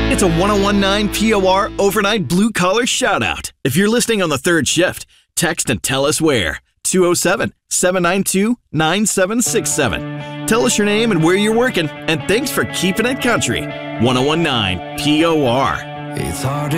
It's a 1019 POR overnight blue collar shout out. If you're listening on the third shift, text and tell us where. 207-792-9767. Tell us your name and where you're working, and thanks for keeping it country. 1019 POR. It's hard